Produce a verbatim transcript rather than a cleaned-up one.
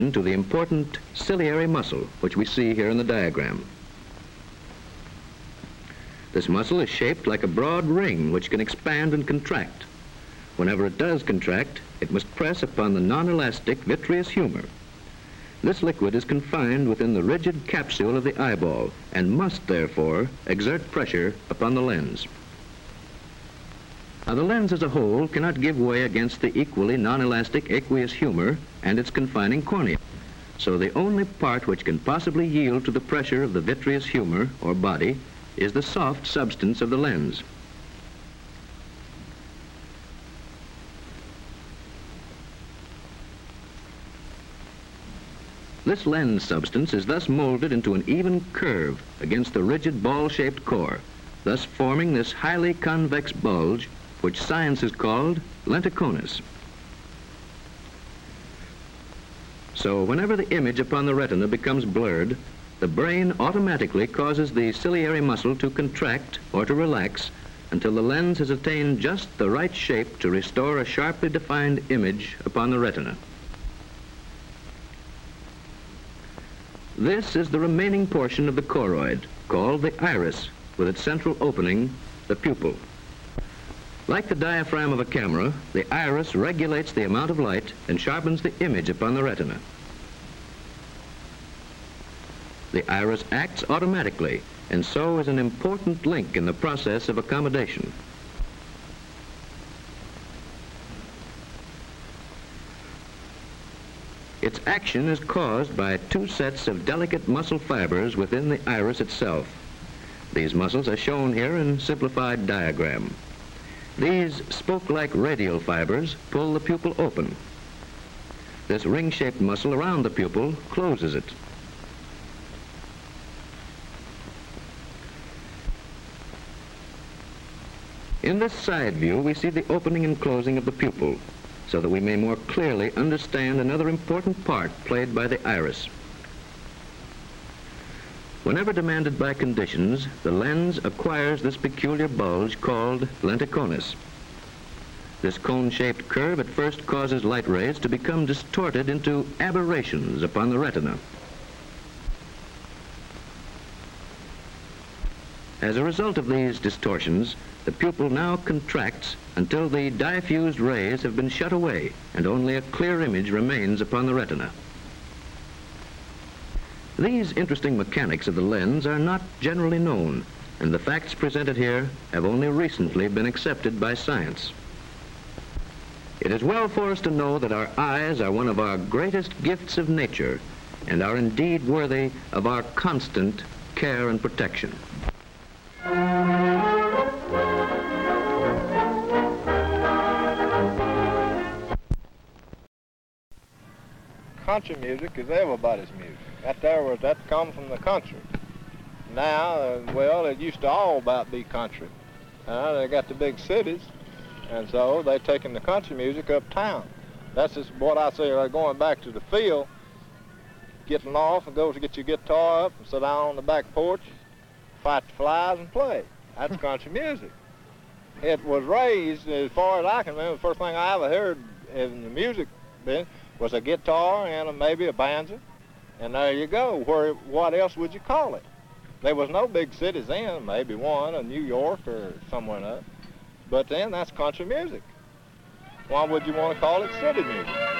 to the important ciliary muscle, which we see here in the diagram. This muscle is shaped like a broad ring which can expand and contract. Whenever it does contract, it must press upon the non-elastic vitreous humor. This liquid is confined within the rigid capsule of the eyeball and must, therefore, exert pressure upon the lens. Now, the lens as a whole cannot give way against the equally non-elastic aqueous humor and its confining cornea. So the only part which can possibly yield to the pressure of the vitreous humor, or body, is the soft substance of the lens. This lens substance is thus molded into an even curve against the rigid ball-shaped core, thus forming this highly convex bulge which science has called lenticonus. So whenever the image upon the retina becomes blurred, the brain automatically causes the ciliary muscle to contract or to relax until the lens has attained just the right shape to restore a sharply defined image upon the retina. This is the remaining portion of the choroid, called the iris, with its central opening, the pupil. Like the diaphragm of a camera, the iris regulates the amount of light and sharpens the image upon the retina. The iris acts automatically, and so is an important link in the process of accommodation. Its action is caused by two sets of delicate muscle fibers within the iris itself. These muscles are shown here in simplified diagram. These spoke-like radial fibers pull the pupil open. This ring-shaped muscle around the pupil closes it. In this side view, we see the opening and closing of the pupil, so that we may more clearly understand another important part played by the iris. Whenever demanded by conditions, the lens acquires this peculiar bulge called lenticonus. This cone-shaped curve at first causes light rays to become distorted into aberrations upon the retina. As a result of these distortions, the pupil now contracts until the diffused rays have been shut away and only a clear image remains upon the retina. These interesting mechanics of the lens are not generally known, and the facts presented here have only recently been accepted by science. It is well for us to know that our eyes are one of our greatest gifts of nature and are indeed worthy of our constant care and protection. Country music is everybody's music. That there was, that come from the country. Now, uh, well, it used to all about be country. Now they got the big cities, and so they taking the country music uptown. That's just what I say, like going back to the field, getting off and go to get your guitar up and sit down on the back porch, fight the flies and play. That's country music. It was raised, as far as I can remember, the first thing I ever heard in the music business was a guitar and a, maybe a banjo, and there you go. Where, what else would you call it? There was no big cities then, maybe one, in New York or somewhere else. But then that's country music. Why would you want to call it city music?